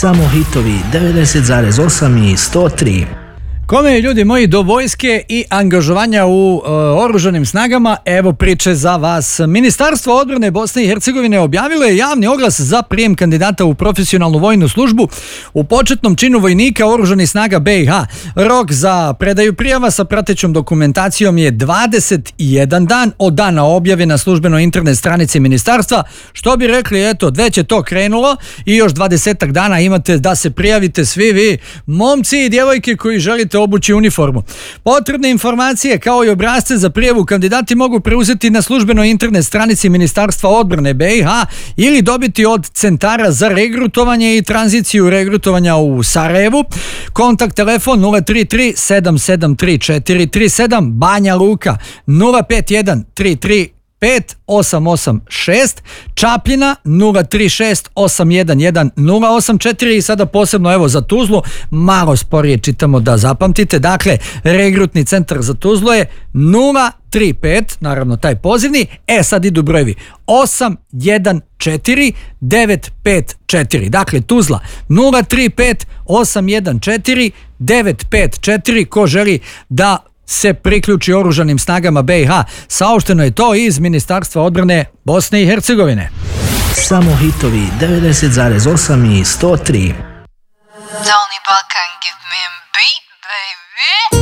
Samo hitovi 90,8 i 103. Kome, ljudi moji, do vojske i angažovanja u oružanim snagama, evo priče za vas. Ministarstvo odbrane Bosne i Hercegovine objavilo je javni oglas za prijem kandidata u profesionalnu vojnu službu u početnom činu vojnika oružanih snaga BiH. Rok za predaju prijava sa pratećom dokumentacijom je 21 dan od dana objave na službenoj internet stranici ministarstva. Što bi rekli, eto, već je to krenulo i još 20 dana imate da se prijavite svi vi, momci i djevojke koji želite obući uniformu. Potrebne informacije kao i obrasce za prijavu kandidati mogu preuzeti na službenoj internet stranici Ministarstva odbrane BiH ili dobiti od centara za regrutovanje i tranziciju regrutovanja u Sarajevu. Kontakt telefon 033 773 437 Banja Luka 051 33 5886, Čapljina 036 811 084 i sada posebno evo za Tuzlu, malo sporije čitamo da zapamtite, dakle regrutni centar za Tuzlu je 035, naravno taj pozivni, sad idu brojevi 814 954, dakle Tuzla 035 814 954, ko želi da se priključi oružanim snagama BiH. Saopšteno je to iz Ministarstva odbrane Bosne i Hercegovine. Samo hitovi 90,8 i 103. Donny Balkan, give me a beat, baby.